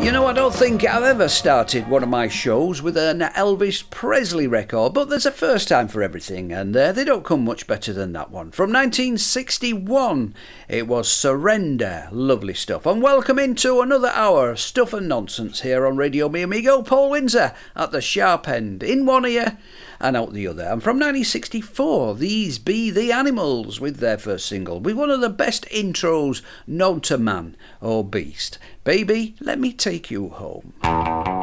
You know, I don't think I've ever started one of my shows with an Elvis Presley record, but there's a first time for everything, and they don't come much better than that one. From 1961, it was Surrender. Lovely stuff. And welcome into another hour of stuff and nonsense here on Radio Mi Amigo. Paul Windsor at the sharp end, in one ear and out the other. And from 1964, these be the Animals with their first single, with one of the best intros known to man or beast. Baby, let me take you home.